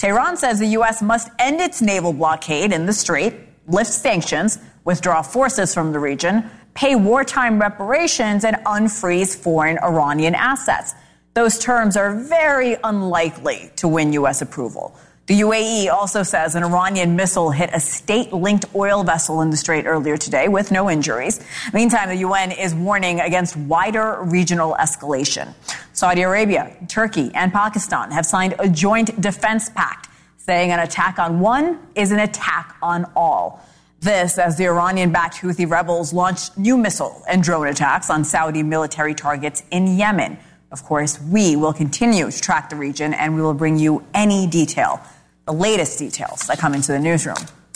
Tehran says the U.S. must end its naval blockade in the Strait, lift sanctions, withdraw forces from the region, pay wartime reparations, and unfreeze foreign Iranian assets. Those terms are very unlikely to win U.S. approval. The UAE also says an Iranian missile hit a state-linked oil vessel in the Strait earlier today with no injuries. Meantime, the UN is warning against wider regional escalation. Saudi Arabia, Turkey, and Pakistan have signed a joint defense pact, saying an attack on one is an attack on all. This as the Iranian-backed Houthi rebels launched new missile and drone attacks on Saudi military targets in Yemen. Of course, we will continue to track the region, and we will bring you any detail, the latest details that come into the newsroom.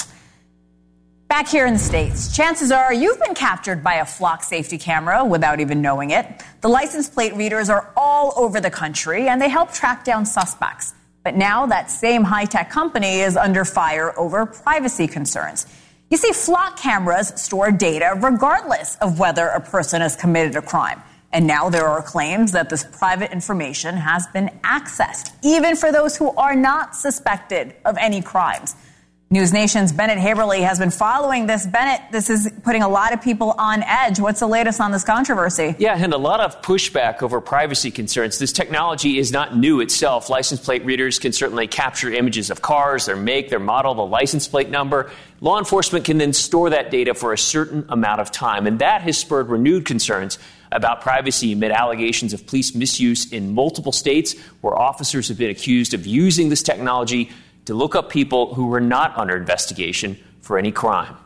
Back here in the States, chances are you've been captured by a flock safety camera without even knowing it. The license plate readers are all over the country, and they help track down suspects. But now that same high-tech company is under fire over privacy concerns. You see, flock cameras store data regardless of whether a person has committed a crime. And now there are claims that this private information has been accessed, even for those who are not suspected of any crimes. News Nation's Bennett Haverly has been following this. Bennett, this is putting a lot of people on edge. What's the latest on this controversy? Yeah, and a lot of pushback over privacy concerns. This technology is not new itself. License plate readers can certainly capture images of cars, their make, their model, the license plate number. Law enforcement can then store that data for a certain amount of time, and that has spurred renewed concerns about privacy amid allegations of police misuse in multiple states where officers have been accused of using this technology to look up people who were not under investigation for any crime.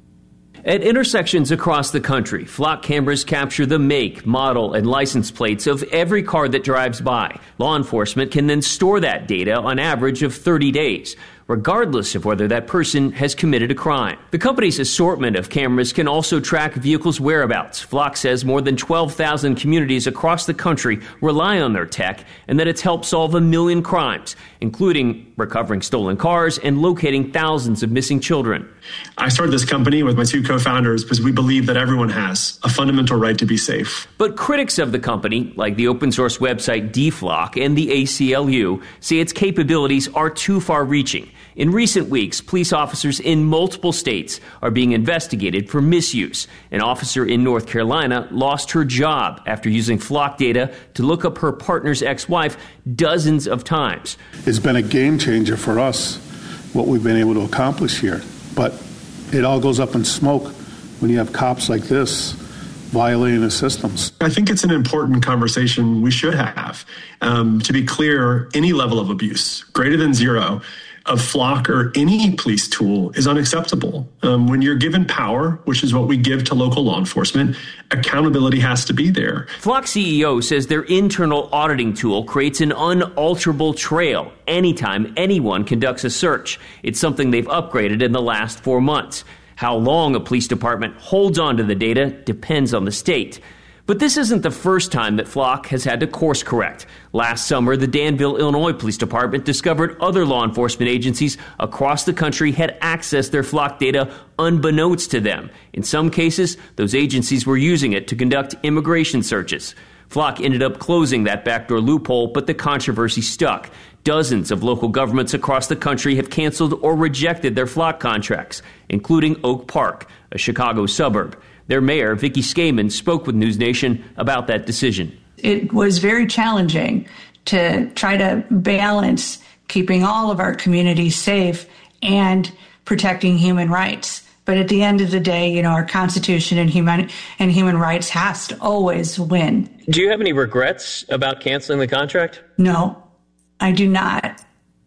At intersections across the country, flock cameras capture the make, model, and license plates of every car that drives by. Law enforcement can then store that data on average of 30 days, regardless of whether that person has committed a crime. The company's assortment of cameras can also track vehicles' whereabouts. Flock says more than 12,000 communities across the country rely on their tech and that it's helped solve 1 million crimes, including recovering stolen cars and locating thousands of missing children. I started this company with my two co-founders because we believe that everyone has a fundamental right to be safe. But critics of the company, like the open source website DFlock and the ACLU, say its capabilities are too far-reaching. In recent weeks, police officers in multiple states are being investigated for misuse. An officer in North Carolina lost her job after using flock data to look up her partner's ex-wife dozens of times. It's been a game changer for us, what we've been able to accomplish here. But it all goes up in smoke when you have cops like this violating the systems. I think it's an important conversation we should have. To be clear, any level of abuse, greater than zero, of flock or any police tool is unacceptable. When you're given power, which is what we give to local law enforcement, accountability has to be there. Flock CEO says their internal auditing tool creates an unalterable trail anytime anyone conducts a search. It's something they've upgraded in the last 4 months. How long a police department holds on to the data depends on the state. But this isn't the first time that Flock has had to course correct. Last summer, the Danville, Illinois Police Department discovered other law enforcement agencies across the country had accessed their Flock data unbeknownst to them. In some cases, those agencies were using it to conduct immigration searches. Flock ended up closing that backdoor loophole, but the controversy stuck. Dozens of local governments across the country have canceled or rejected their Flock contracts, including Oak Park, a Chicago suburb. Their mayor, Vicky Skaman, spoke with News Nation about that decision. It was very challenging to try to balance keeping all of our communities safe and protecting human rights. But at the end of the day, our Constitution and human rights has to always win. Do you have any regrets about canceling the contract? No, I do not.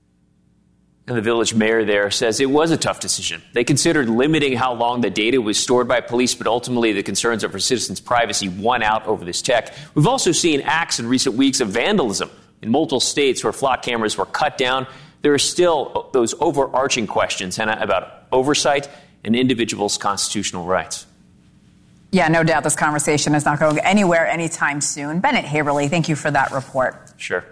And the village mayor there says it was a tough decision. They considered limiting how long the data was stored by police, but ultimately the concerns over citizens' privacy won out over this tech. We've also seen acts in recent weeks of vandalism in multiple states where flock cameras were cut down. There are still those overarching questions, Hannah, about oversight and individuals' constitutional rights. Yeah, no doubt this conversation is not going anywhere anytime soon. Bennett Haverly, thank you for that report. Sure.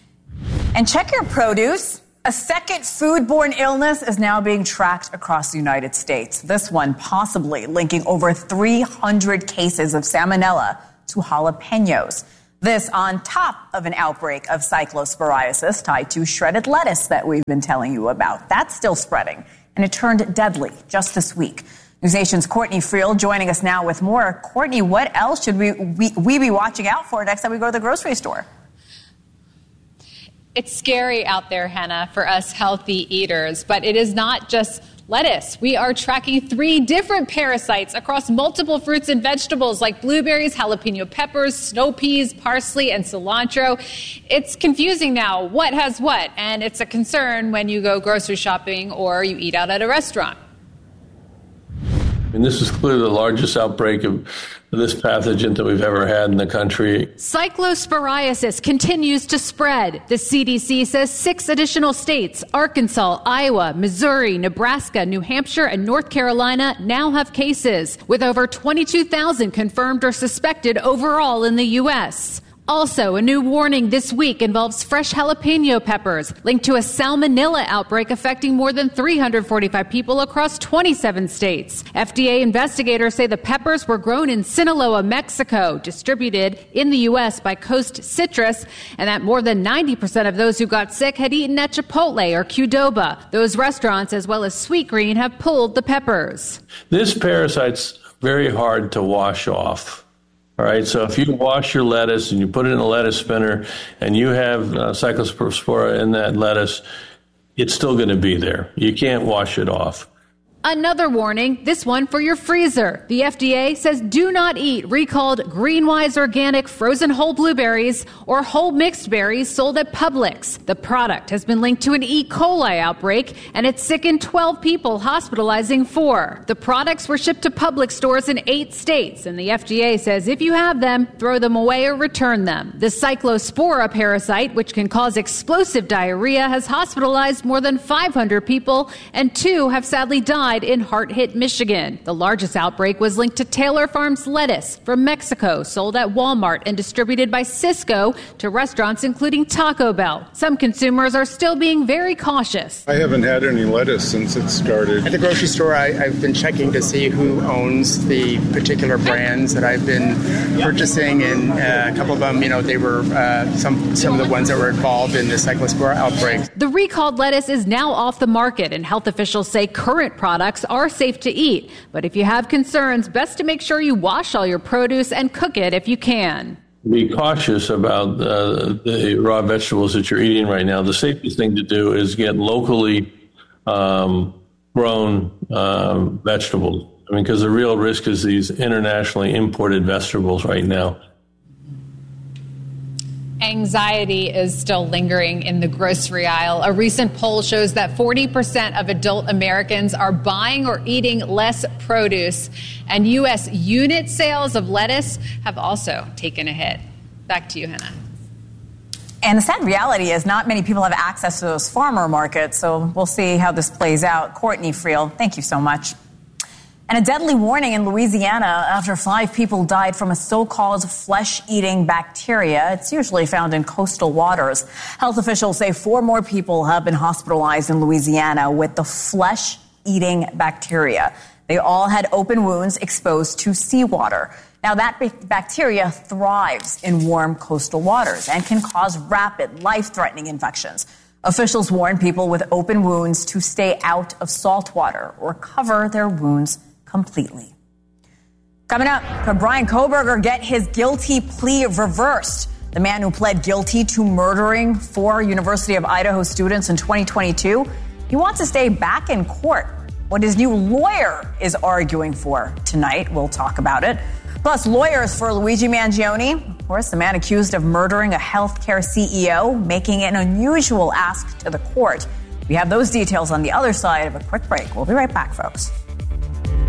And check your produce. A second foodborne illness is now being tracked across the United States. This one possibly linking over 300 cases of salmonella to jalapenos. This on top of an outbreak of cyclosporiasis tied to shredded lettuce that we've been telling you about. That's still spreading, and it turned deadly just this week. NewsNation's Courtney Friel joining us now with more. Courtney, what else should we be watching out for next time we go to the grocery store? It's scary out there, Hannah, for us healthy eaters, but it is not just lettuce. We are tracking 3 different parasites across multiple fruits and vegetables like blueberries, jalapeno peppers, snow peas, parsley, and cilantro. It's confusing now what has what, and it's a concern when you go grocery shopping or you eat out at a restaurant. And this is clearly the largest outbreak of this pathogen that we've ever had in the country. Cyclosporiasis continues to spread. The CDC says 6 additional states, Arkansas, Iowa, Missouri, Nebraska, New Hampshire, and North Carolina, now have cases, with over 22,000 confirmed or suspected overall in the U.S. Also, a new warning this week involves fresh jalapeno peppers linked to a salmonella outbreak affecting more than 345 people across 27 states. FDA investigators say the peppers were grown in Sinaloa, Mexico, distributed in the U.S. by Coast Citrus, and that more than 90% of those who got sick had eaten at Chipotle or Qdoba. Those restaurants, as well as Sweetgreen, have pulled the peppers. This parasite's very hard to wash off. All right, so if you wash your lettuce and you put it in a lettuce spinner and you have Cyclospora in that lettuce, it's still going to be there. You can't wash it off. Another warning, this one for your freezer. The FDA says do not eat recalled Greenwise organic frozen whole blueberries or whole mixed berries sold at Publix. The product has been linked to an E. coli outbreak, and it sickened 12 people, hospitalizing 4. The products were shipped to Publix stores in 8 states, and the FDA says if you have them, throw them away or return them. The Cyclospora parasite, which can cause explosive diarrhea, has hospitalized more than 500 people, and 2 have sadly died in hard-hit Michigan. The largest outbreak was linked to Taylor Farms lettuce from Mexico, sold at Walmart and distributed by Sysco to restaurants including Taco Bell. Some consumers are still being very cautious. I haven't had any lettuce since it started. At the grocery store, I've been checking to see who owns the particular brands that I've been purchasing, and a couple of them, they were some of the ones that were involved in the Cyclospora outbreak. The recalled lettuce is now off the market, and health officials say current products are safe to eat. But if you have concerns, best to make sure you wash all your produce and cook it if you can. Be cautious about the raw vegetables that you're eating right now. The safest thing to do is get locally grown vegetables. Because the real risk is these internationally imported vegetables right now. Anxiety is still lingering in the grocery aisle. A recent poll shows that 40% of adult Americans are buying or eating less produce, and U.S. unit sales of lettuce have also taken a hit. Back to you, Hannah. And the sad reality is not many people have access to those farmer markets, so we'll see how this plays out. Courtney Friel, thank you so much. And a deadly warning in Louisiana after 5 people died from a so-called flesh-eating bacteria. It's usually found in coastal waters. Health officials say 4 more people have been hospitalized in Louisiana with the flesh-eating bacteria. They all had open wounds exposed to seawater. Now, that bacteria thrives in warm coastal waters and can cause rapid, life-threatening infections. Officials warn people with open wounds to stay out of salt water or cover their wounds completely. Coming up, could Bryan Kohberger get his guilty plea reversed? The man who pled guilty to murdering 4 University of Idaho students in 2022, he wants to stay back in court. What his new lawyer is arguing for tonight, we'll talk about it. Plus, lawyers for Luigi Mangione, of course, the man accused of murdering a healthcare CEO, making an unusual ask to the court. We have those details on the other side of a quick break. We'll be right back, folks.